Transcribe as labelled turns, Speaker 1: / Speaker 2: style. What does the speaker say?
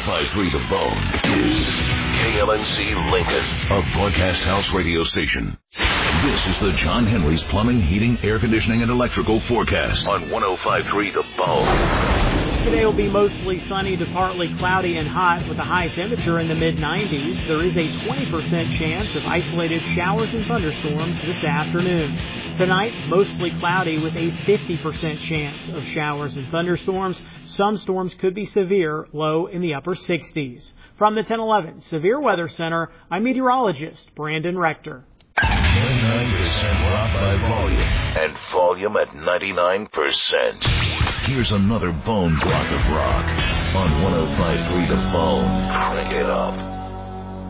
Speaker 1: 105.3 The Bone is KLNC Lincoln, a broadcast house radio station. This is the John Henry's Plumbing, Heating, Air Conditioning, and Electrical forecast on 105.3 The Bone.
Speaker 2: Today will be mostly sunny to partly cloudy and hot with a high temperature in the mid-90s. There is a 20% chance of isolated showers and thunderstorms this afternoon. Tonight, mostly cloudy with a 50% chance of showers and thunderstorms. Some storms could be severe, low in the upper 60s. From the 1011 Severe Weather Center, I'm meteorologist Brandon Rector.
Speaker 1: 99% rock by volume. And volume at 99%. Here's another bone block of rock on 105.3 The Bone. Crank it up.